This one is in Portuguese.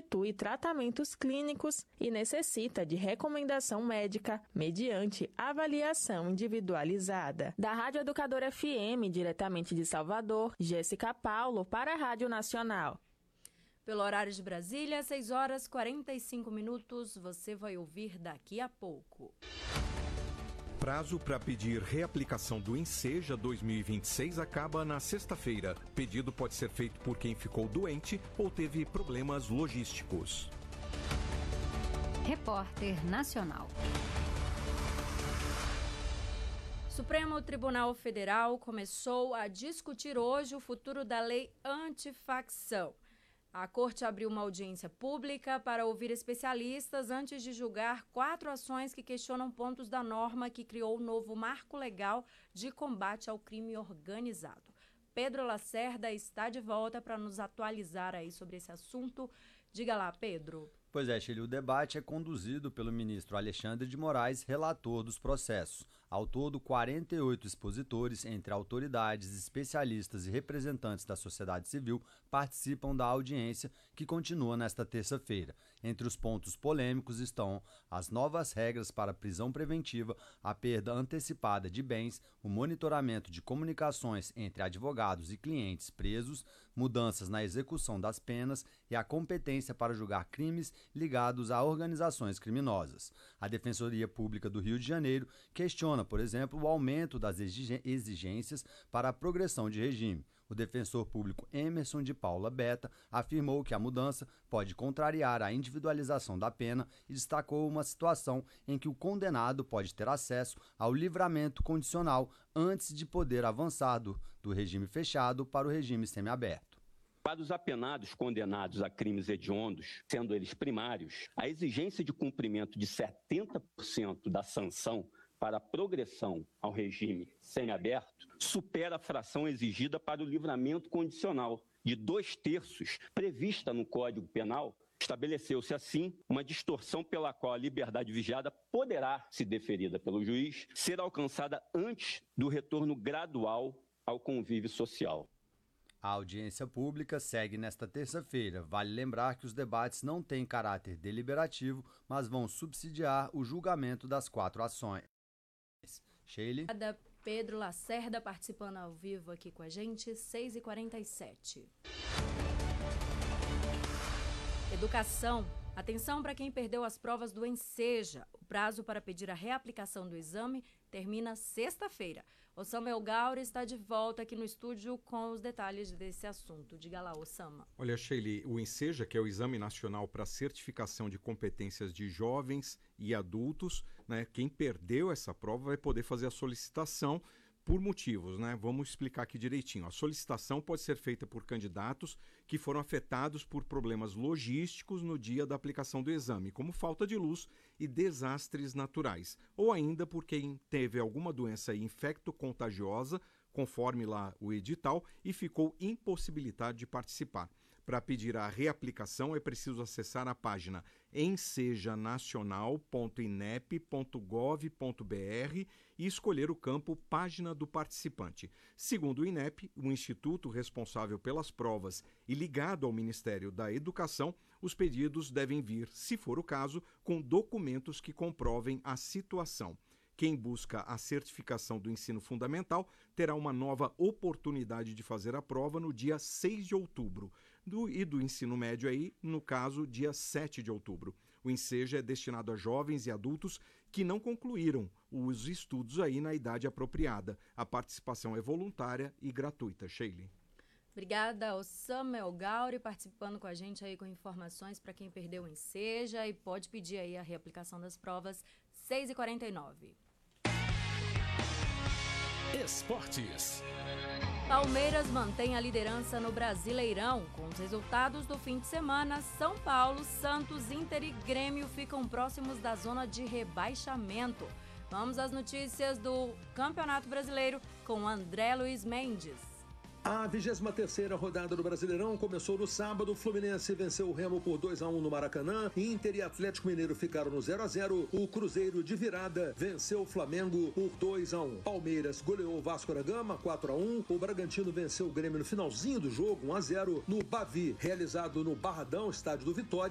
substitui tratamentos clínicos e necessita de recomendação médica mediante avaliação individualizada. Da Rádio Educadora FM, diretamente de Salvador, Jéssica Paulo para a Rádio Nacional. Pelo horário de Brasília, 6h45, você vai ouvir daqui a pouco. Prazo para pedir reaplicação do Enseja 2026 acaba na sexta-feira. Pedido pode ser feito por quem ficou doente ou teve problemas logísticos. Repórter Nacional. Supremo Tribunal Federal começou a discutir hoje o futuro da lei antifacção. A Corte abriu uma audiência pública para ouvir especialistas antes de julgar 4 ações que questionam pontos da norma que criou o novo marco legal de combate ao crime organizado. Pedro Lacerda está de volta para nos atualizar aí sobre esse assunto. Diga lá, Pedro. Pois é, Sheila, o debate é conduzido pelo ministro Alexandre de Moraes, relator dos processos. Ao todo, 48 expositores, entre autoridades, especialistas e representantes da sociedade civil, participam da audiência, que continua nesta terça-feira. Entre os pontos polêmicos estão as novas regras para prisão preventiva, a perda antecipada de bens, o monitoramento de comunicações entre advogados e clientes presos, mudanças na execução das penas e a competência para julgar crimes ligados a organizações criminosas. A Defensoria Pública do Rio de Janeiro questiona, por exemplo, o aumento das exigências para a progressão de regime. O defensor público Emerson de Paula Beta afirmou que a mudança pode contrariar a individualização da pena e destacou uma situação em que o condenado pode ter acesso ao livramento condicional antes de poder avançar do regime fechado para o regime semiaberto. Para os apenados condenados a crimes hediondos, sendo eles primários, a exigência de cumprimento de 70% da sanção para a progressão ao regime semiaberto supera a fração exigida para o livramento condicional de 2/3 prevista no Código Penal. Estabeleceu-se, assim, uma distorção pela qual a liberdade vigiada poderá, se deferida pelo juiz, ser alcançada antes do retorno gradual ao convívio social. A audiência pública segue nesta terça-feira. Vale lembrar que os debates não têm caráter deliberativo, mas vão subsidiar o julgamento das 4 ações. Sheila. Pedro Lacerda participando ao vivo aqui com a gente, 6h47. Educação. Atenção para quem perdeu as provas do Enseja. O prazo para pedir a reaplicação do exame termina sexta-feira. Osama Elgauri está de volta aqui no estúdio com os detalhes desse assunto. Diga lá, Osama. Olha, Sheila, o Enseja, que é o Exame Nacional para Certificação de Competências de Jovens e Adultos, né, quem perdeu essa prova vai poder fazer a solicitação por motivos, né? Vamos explicar aqui direitinho. A solicitação pode ser feita por candidatos que foram afetados por problemas logísticos no dia da aplicação do exame, como falta de luz e desastres naturais, ou ainda por quem teve alguma doença infecto-contagiosa, conforme lá o edital, e ficou impossibilitado de participar. Para pedir a reaplicação é preciso acessar a página ensejanacional.inep.gov.br e escolher o campo Página do Participante. Segundo o INEP, o instituto responsável pelas provas e ligado ao Ministério da Educação, os pedidos devem vir, se for o caso, com documentos que comprovem a situação. Quem busca a certificação do ensino fundamental terá uma nova oportunidade de fazer a prova no dia 6 de outubro. E do ensino médio aí, no caso, dia 7 de outubro. O Enseja é destinado a jovens e adultos que não concluíram os estudos aí na idade apropriada. A participação é voluntária e gratuita. Sheila. Obrigada, Osama Elgauri, participando com a gente aí com informações para quem perdeu o Enseja e pode pedir aí a reaplicação das provas. 6h49. Esportes. Palmeiras mantém a liderança no Brasileirão. Com os resultados do fim de semana, São Paulo, Santos, Inter e Grêmio ficam próximos da zona de rebaixamento. Vamos às notícias do Campeonato Brasileiro com André Luiz Mendes. A 23ª rodada do Brasileirão começou no sábado. O Fluminense venceu o Remo por 2-1 no Maracanã. Inter e Atlético Mineiro ficaram no 0-0. O Cruzeiro, de virada, venceu o Flamengo por 2-1. Palmeiras goleou o Vasco da Gama 4-1. O Bragantino venceu o Grêmio no finalzinho do jogo 1-0 no Bavi, realizado no Barradão, estádio do Vitória.